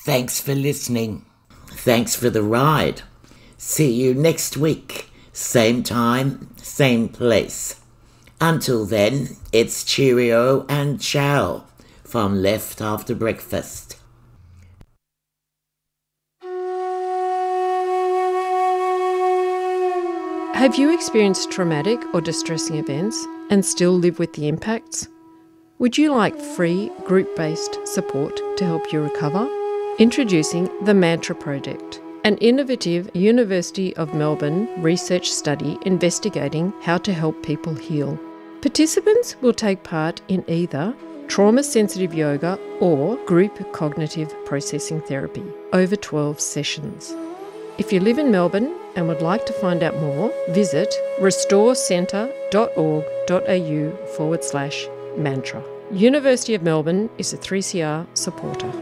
Thanks for listening. Thanks for the ride. See you next week. Same time, same place. Until then, it's cheerio and ciao from Left After Breakfast. Have you experienced traumatic or distressing events and still live with the impacts? Would you like free group-based support to help you recover? Introducing the Mantra Project, an innovative University of Melbourne research study investigating how to help people heal. Participants will take part in either trauma-sensitive yoga or group cognitive processing therapy over 12 sessions. If you live in Melbourne and would like to find out more, visit restorecentre.org.au/mantra. University of Melbourne is a 3CR supporter.